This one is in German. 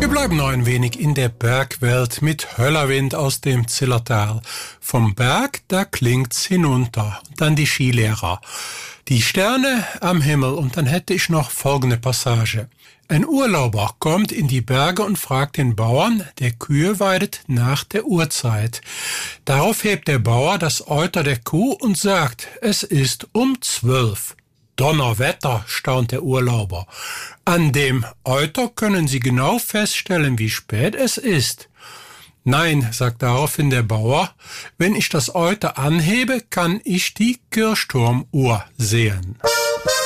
Wir bleiben noch ein wenig in der Bergwelt mit Höllerwind aus dem Zillertal. Vom Berg, da klingt's hinunter. Dann die Skilehrer. Die Sterne am Himmel. Und dann hätte ich noch folgende Passage. Ein Urlauber kommt in die Berge und fragt den Bauern, der Kühe weidet, nach der Uhrzeit. Darauf hebt der Bauer das Euter der Kuh und sagt, es ist um 12. Donnerwetter, staunt der Urlauber. An dem Euter können Sie genau feststellen, wie spät es ist. Nein, sagt daraufhin der Bauer, wenn ich das Euter anhebe, kann ich die Kirchturmuhr sehen.